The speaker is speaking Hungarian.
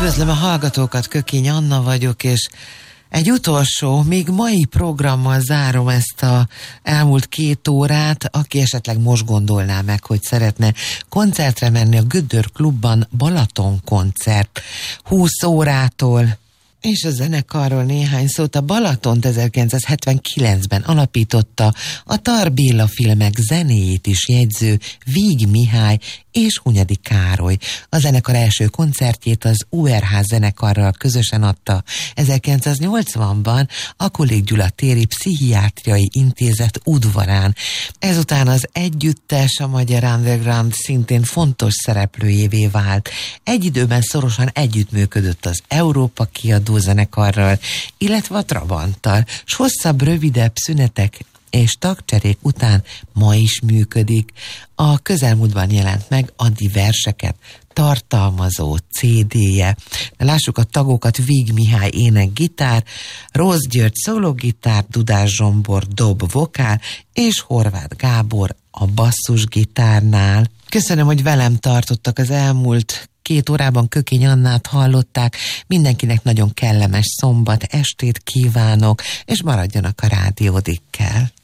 Üdvözlöm a hallgatókat, Kökény Anna vagyok, és egy utolsó, még mai programmal zárom ezt a elmúlt 2 órát. Aki esetleg most gondolná meg, hogy szeretne koncertre menni, a Gödör Klubban Balaton koncert 20 órától. És a zenekarról néhány szót. A Balatont 1979-ben alapította a Tar Béla filmek zenéjét is jegyző Víg Mihály és Hunyadi Károly. A zenekar első koncertjét az URH zenekarral közösen adta 1980-ban a Kollég Gyula téri Pszichiátriai Intézet udvarán. Ezután az együttes, a magyar underground szintén fontos szereplőjévé vált. Egy időben szorosan együttműködött az Európa kiadó zenekarral, illetve a Trabanttal, s hosszabb, rövidebb szünetek és tagcserék után ma is működik. A közelmúltban jelent meg Adi verseket tartalmazó CD-je. Lássuk a tagokat: Víg Mihály ének-gitár, Rózs György szólógitár, Dudás Zsombor dob vokál, és Horváth Gábor a basszusgitárnál. Köszönöm, hogy velem tartottak az elmúlt 2 órában. Kökény Annát hallották. Mindenkinek nagyon kellemes szombat estét kívánok, és maradjanak a rádiódikkel.